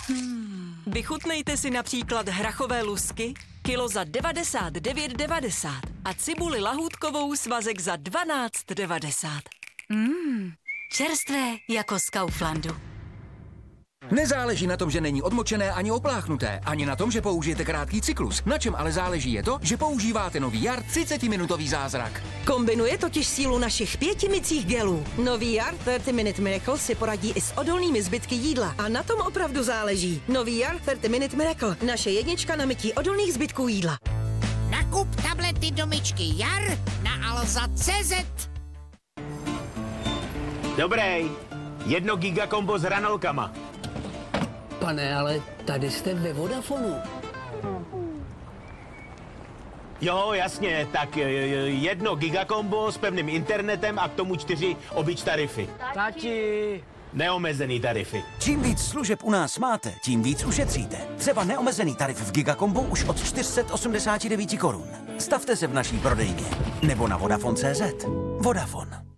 Vychutnejte si například hrachové lusky, kilo za 99,90 a cibuli lahůdkovou svazek za 12,90. Čerstvé jako z Kauflandu. Nezáleží na tom, že není odmočené ani opláchnuté, ani na tom, že použijete krátký cyklus. Na čem ale záleží je to, že používáte nový Jar 30-minutový zázrak. Kombinuje totiž sílu našich 5 mycích gelů. Nový Jar 30 Minute Miracle si poradí i s odolnými zbytky jídla. A na tom opravdu záleží. Nový Jar 30 Minute Miracle. Naše jednička na mytí odolných zbytků jídla. Nakup tablety do myčky Jar na Alza.cz. Dobrý. 1 gigakombo s hranolkama. Pane, ale tady jste ve Vodafonu. Jo, jasně, tak 1 gigakombo s pevným internetem a k tomu 4 obyč tarify. Tati! Neomezený tarify. Čím víc služeb u nás máte, tím víc ušetříte. Třeba neomezený tarif v Gigakombu už od 489 korun. Stavte se v naší prodejně nebo na Vodafone.cz. Vodafone.